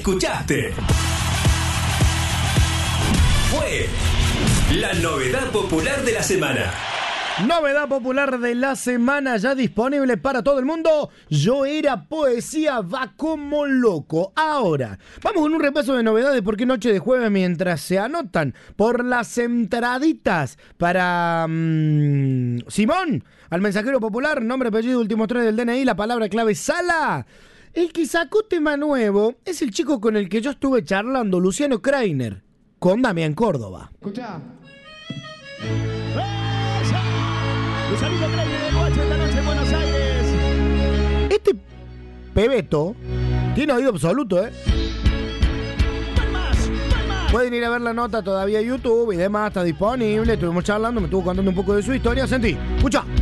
escuchaste. Fue la novedad popular de la semana. Novedad popular de la semana ya disponible para todo el mundo. Yo era poesía, va como loco. Ahora, vamos con un repaso de novedades porque noche de jueves mientras se anotan por las entraditas para Simón, al mensajero popular, nombre, apellido, últimos 3 del DNI, la palabra clave Sala. El que sacó tema nuevo es el chico con el que yo estuve charlando, Luciano Kreiner, con Damián Córdoba. Escuchá. Lucianito Kreiner de Guacho esta noche en Buenos Aires. Este pebeto tiene oído absoluto, ¿eh? ¡Palmas! Pueden ir a ver la nota todavía en YouTube y demás, está disponible. Estuvimos charlando, me estuvo contando un poco de su historia. Sentí, escucha.